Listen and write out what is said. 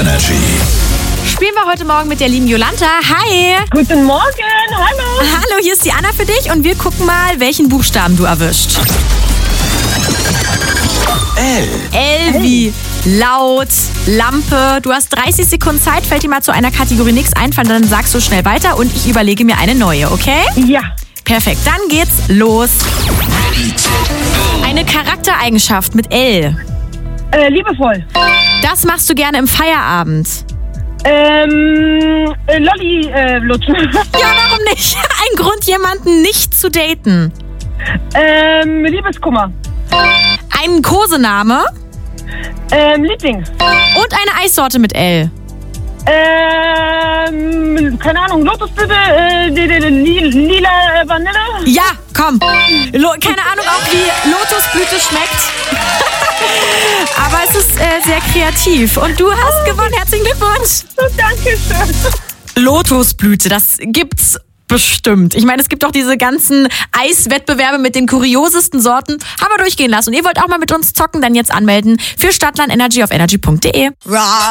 Energy. Spielen wir heute Morgen mit der lieben Jolanta. Hi! Guten Morgen, hallo. Hallo, hier ist die Anna für dich und wir gucken mal, welchen Buchstaben du erwischt. L. L wie laut, Lampe. Du hast 30 Sekunden Zeit, fällt dir mal zu einer Kategorie nichts einfallen, dann sagst du schnell weiter und ich überlege mir eine neue, okay? Ja. Perfekt, dann geht's los. Eine Charaktereigenschaft mit L. Liebevoll. Das machst du gerne im Feierabend. Lolli lutschen. Ja, warum nicht? Ein Grund, jemanden nicht zu daten. Liebeskummer. Ein Kosename Liebling. und eine Eissorte mit L. Keine Ahnung, Lotusblüte, lila Vanille. Ja, komm. Keine Ahnung auch, wie Lotusblüte schmeckt. Aber es ist sehr kreativ. Und du hast gewonnen. Herzlichen Glückwunsch. Dankeschön. Lotusblüte, das gibt's bestimmt. Ich meine, es gibt doch diese ganzen Eiswettbewerbe mit den kuriosesten Sorten. Haben wir durchgehen lassen. Und ihr wollt auch mal mit uns zocken, dann jetzt anmelden für Stadtland Energy auf energy.de.